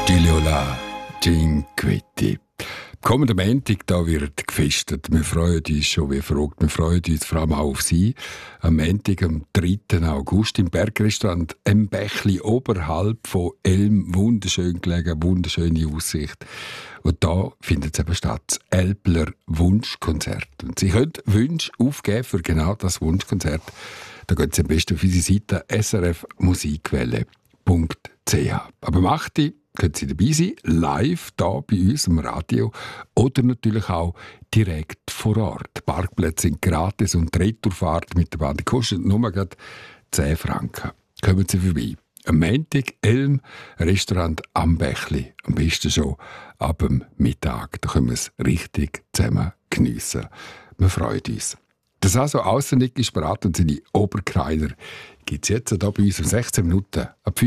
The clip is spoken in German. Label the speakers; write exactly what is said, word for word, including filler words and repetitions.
Speaker 1: Gigliola Cinquetti. Kommenden Montag da wird gefestet. Wir freuen uns schon, wie verrückt. Wir freuen uns vor allem auch auf Sie. Am Montag, am dritten August, im Bergrestaurant im Bächli oberhalb von Elm. Wunderschön gelegen, wunderschöne Aussicht. Und da findet es eben statt, das Elbler Wunschkonzert. Und Sie können Wünsche aufgeben für genau das Wunschkonzert. Da gehen Sie am besten auf unsere Seite s r f musikwelle punkt c h. Aber macht die können Sie dabei sein, live hier bei uns im Radio oder natürlich auch direkt vor Ort. Die Parkplätze sind gratis und die Retourfahrt mit der Bahn kostet nur gerade zehn Franken. Kommen Sie vorbei. Am Montag, Elm, Restaurant am Bächli. Am besten schon ab dem Mittag. Da können wir es richtig zusammen geniessen. Wir freuen uns. Das also Aussendick ist bereit und seine Oberkreider gibt es jetzt hier bei uns um sechzehn Minuten ab